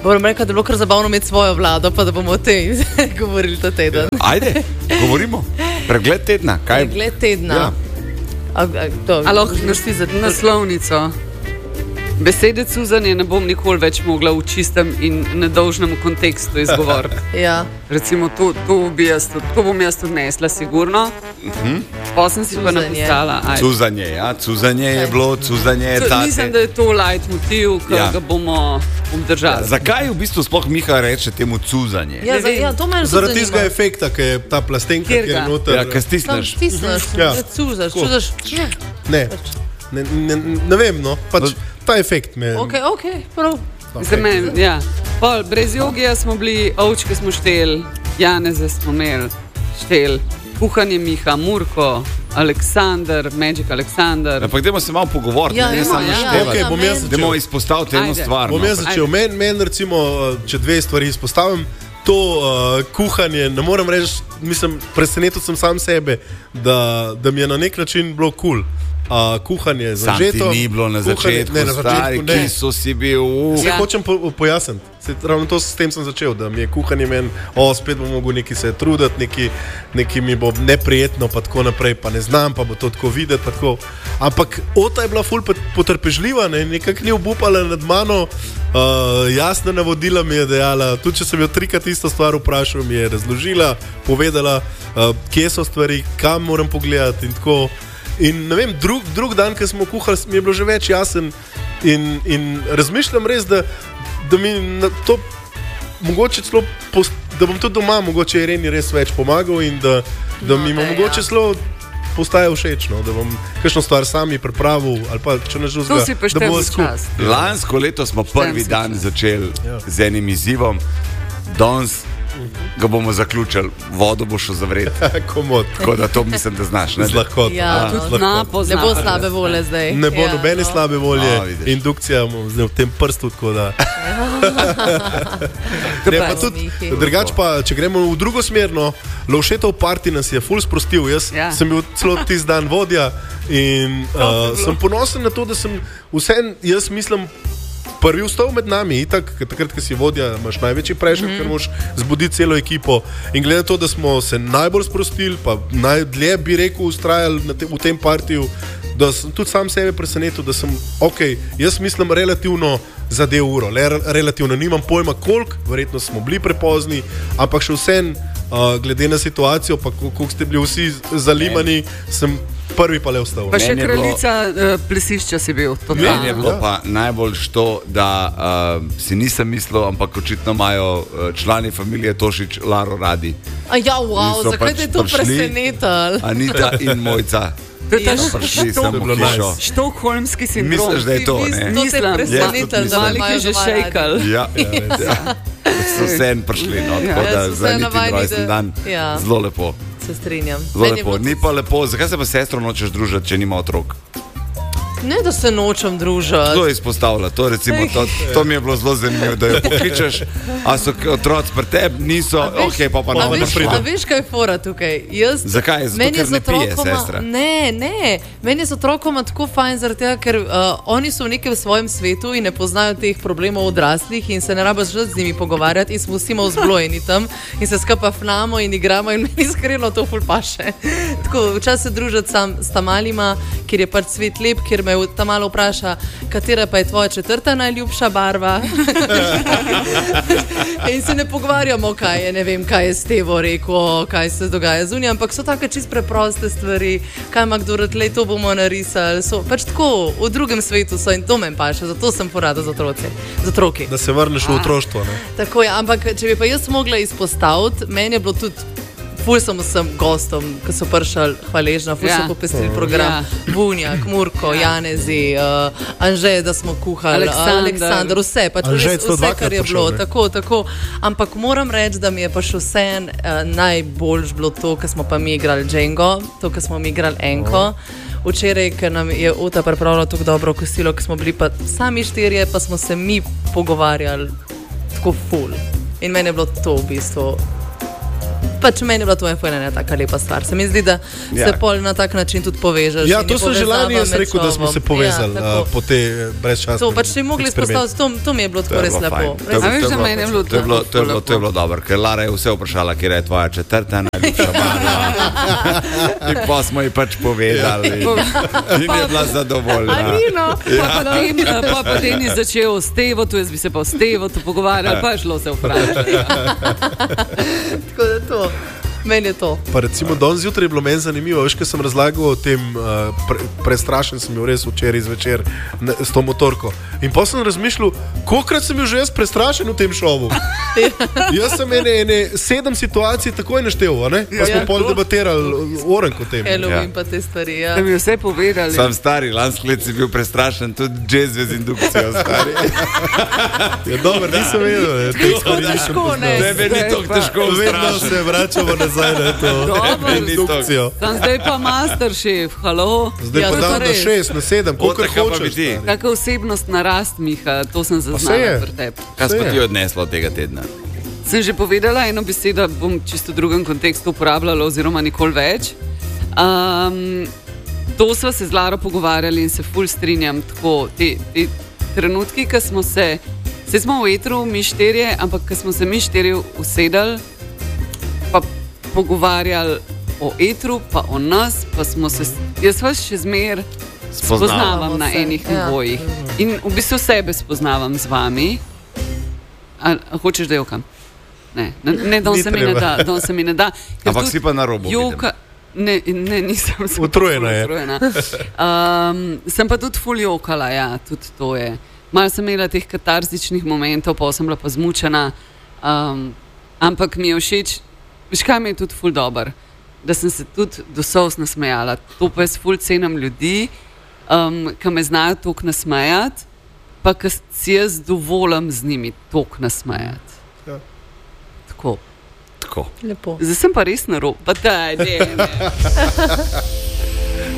Moram reči, da je bilo kar zabavno imeti svojo vlado, pa da bomo o tem govorili ta teden. Ajde, govorimo. Pregled tedna. Kaj? Pregled tedna. Ja. A lahko naslovnico. Besede cuzanje ne bom nikoli več mogla v čistem in nedolžnem kontekstu izgovoriti. Ja. Recimo, to bom jaz tudi nesla, sigurno. Pa sem si pa napisala. Cuzanje, ja. Cuzanje je bilo, cuzanje je tate. Mislim, da je to leitmotiv, ki ga bomo obdržali. Zakaj v bistvu sploh Miha reče temu cuzanje? To me zaradi tistega efekta, ki je ta plastenka, ki je noter. Ja, ki stisneš. Cuzaš. Ne vem, no. Pač ta efekt me... Ok, prav. Za meni, ja. Pol, brez jogija smo bili, ovčke smo štel, Janeze smo imeli štel, kuhanje Miha, Murko, Aleksandar, Magic Aleksandar. Ampak dajmo se malo pogovoriti, ne samo naštevati. Dajmo izpostaviti eno stvar. Bom jaz začel. Meni recimo, če dve stvari izpostavim, to kuhanje, ne moram reči, mislim, presenetil sem sam sebe, da mi je na nek način bilo cool. Kuhanje za žeto. Sam ti ni bilo na začetku, stari, ki so si bil... Vse hočem pojasniti. Ravno to s tem sem začel, da mi je kuhanje meni, spet bom mogel neki se truditi, neki mi bo neprijetno, pa tako naprej, pa ne znam, pa bo to tako videti, pa tako. Ampak Ota je bila ful potrpežljiva, nekako ni obupala nad mano, jasna navodila mi je dejala, tudi če sem jo 3krat isto stvar vprašal, mi je razložila, povedala, kje so stvari, kam moram pogledati in tako. In ne vem, drug dan, ko smo kuhali, mi je bilo že več jasen in razmišljam res, da mi to mogoče celo, da bom tudi doma mogoče Ireni res več pomagal in da mi mogoče celo postaje všečno, da bom kakšno stvar sami pripravil ali pa če ne žuzga, da bo skupaj. Lansko leto smo prvi dan začeli z enim izzivom, danes ga bomo zaključili, vodo bo šel zavreti. Komod. Tako da to mislim, da znaš. Z lahkot. Ne bo slabe volje zdaj. Ne bo nobene slabe volje. Indukcija v tem prstu, tako da. Drugač pa, če gremo v drugo smer, Lovšetov party nas je ful sprostil. Jaz sem bil celo tisti dan vodja in sem ponosen na to, da sem jaz mislim, prvi vstal med nami, takrat, ko si vodja, imaš največji prešek, ker moš zbuditi celo ekipo. In glede to, da smo se najbolj sprostili, pa najdlje bi rekel ustrajali v tem partiju, da sem tudi sam sebe presenetil, da sem, jaz mislim relativno zadev uro, relativno, nimam pojma koliko, verjetno smo bili prepozni, ampak še vsem, glede na situacijo, pa koliko ste bili vsi zalimani, sem prvi pa le vstal. Pa še kraljica plesišča si bil. Meni je bilo pa najbolj što, da si nisem mislil, ampak očitno imajo člani familije Tošič Laro radi. Zakaj te to presenetili? Anita in Mojca. To je ta štokholmski sindrom. Misliš, da je to, ne? To te presenetili, da imajo že šejkal. Ja. So vse prišli, tako da za niti rojsten dan zelo lepo. Se strinjam. Zelo lepo, ni pa lepo. Zakaj se pa sestro nočeš družiti, če nima otrok? Ne, da se nočem družiti. To je izpostavila, to mi je bilo zelo zanimivo, da jo pokličeš, a so otroci pri tebi, niso, pa ne pride. A veš, kaj je fora tukaj? Zakaj? Zato, ker ne pije sestra? Ne, meni je z otrokoma tako fajn, zaradi tega, ker oni so v nekem svojem svetu in ne poznajo teh problemov odraslih in se ne rabiš z njimi pogovarjati in smo vsi malo zblojeni tam in se skupaj fnamo in igramo in meni iskreno to ful paše. Tako, včasih se družiti s tamalima, kjer je pač svet lep, kjer me ta malo vpraša, katera pa je tvoja 4. najljubša barva. In se ne pogovarjamo, kaj je, ne vem, kaj je Stevo rekel, kaj se dogaja z unjo, ampak so take čist preproste stvari, kaj ima kdo rad, to bomo narisali. Pač tako, v drugem svetu so in to me paše, zato sem porada z otroki. Da se vrneš v otroštvo, ne? Tako je, ampak če bi pa jaz mogla izpostaviti, meni je bilo tudi ful sem vsem gostom, ki so prišli hvaležna, ful so popestrili program. Vunjak, Murko, Janezi, Anže, da smo kuhali, Aleksandar, vse, pač vse, kar je bilo, tako. Ampak moram reči, da mi je pa še vse najboljš bilo to, ko smo pa mi igrali Django, to, ko smo mi igrali Enko. Včeraj, ker nam je Ota pripravila tako dobro kosilo, ko smo bili pa sami 4, pa smo se mi pogovarjali tako ful. In meni je bilo to v bistvu pač meni je bila to ena taka lepa stvar. Se mi zdi, da se pol na tak način tudi povežeš. Ja, to sem že lani jaz rekel, da smo se povezali po te brezčasne. To pač ni mogli izpostaviti, to mi je bilo tako res lepo. A veš, za mene je bilo to je bilo dobro, ker Lara je vse vprašala, kje je tvoja četrta najljubša barva. In pa smo ji pač povedali. In je bila zadovoljna. Pa potem je začel s Tevotu, jaz bi se pa s Tevotu pogovarjal, pa je šlo se vprašati. Tako da to, meni je to. Pa recimo danes zjutraj je bilo meni zanimivo, veš, kaj sem razlagal o tem, prestrašen sem bil res včeraj zvečer s to motorko. In pa sem razmišljal, kolikrat sem bil že jaz prestrašen v tem šovu. Jaz sem ene 7 situacij takoj naštel, ne? Pa smo pol debatirali orenk o tem. Halloween pa te stvari, Da bi vse povedali. Sam stari, lansko let si bil prestrašen, tudi jazz z indukcijo, stari. Ja, dobro, nisem vedel, te stvari nisem poznal. Tebe ni tako težko Vedno ustrašiti. se vračamo nazaj na to indukcijo. Zdaj pa Masterchef, halo. Zdaj pa dam na 6, na 7, kolikor hočeš. Kakšna osebnost narast, Miha, to sem zaznala pri tebi. Kaj smo ti odneslo od tega tedna? Sem že povedala eno besedo, bom čisto v drugem kontekstu uporabljala oziroma nikoli več. To sva se z Laro pogovarjali in se ful strinjam. Tako, te trenutki, ko smo se smo v etru, mi štirje, ampak ko smo se mi štirje usedali pa pogovarjali o etru, pa o nas, pa smo se, jaz vas še zmer spoznavam na enih nivojih. In v bistvu sebe spoznavam z vami. A hočeš, da jokam? Ne, don se mi ne da. Ampak si pa na robu. Ne, nisem. Utrujena je. Sem pa tudi ful jokala, ja, tudi to je. Malo sem imela teh katarzičnih momentov, pa sem bila pa zmučena. Ampak mi je všeč, veš kaj mi je tudi ful dober, da sem se tudi do solz nasmejala. To pa jaz ful cenim ljudi, ki me znajo toliko nasmejati, pa ki si jaz dovolim z njimi toliko nasmejati. Ja. Tako. Lepo. Zdaj sem pa res na robu. Pa daj, ne.